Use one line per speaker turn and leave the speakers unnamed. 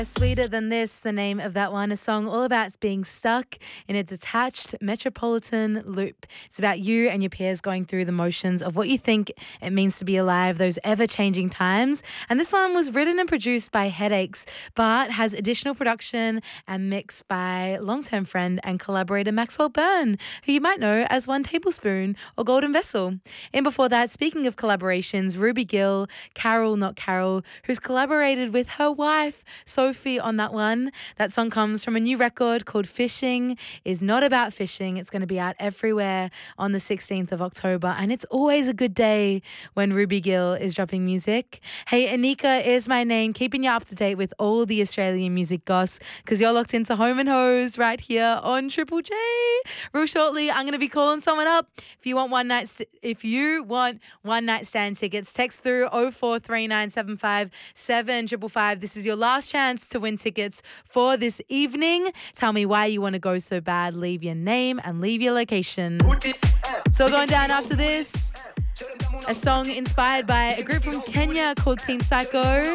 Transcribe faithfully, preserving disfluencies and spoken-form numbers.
Sweeter Than This, the name of that one, a song all about being stuck in a detached metropolitan loop. It's about you and your peers going through the motions of what you think it means to be alive, those ever-changing times. And this one was written and produced by Headaches, but has additional production and mix by long-term friend and collaborator Maxwell Byrne, who you might know as One Tablespoon or Golden Vessel. And before that, speaking of collaborations, Ruby Gill, Carol Not Carol, who's collaborated with her wife, Sophie, on that one. That song comes from a new record called Fishing Is Not About Fishing. It's going to be out everywhere on the sixteenth of October, and it's always a good day when Ruby Gill is dropping music. Hey, Anika is my name, keeping you up to date with all the Australian music goss, because you're locked into Home and Hosed right here on Triple J. Real shortly, I'm going to be calling someone up. If you want one night, st- if you want one night stand tickets, text through oh four three nine seven five seven five five five. This is your last chance to win tickets for this evening. Tell me why you want to go so bad. Leave your name and leave your location. So going down after this, a song inspired by a group from Kenya called Team Psycho.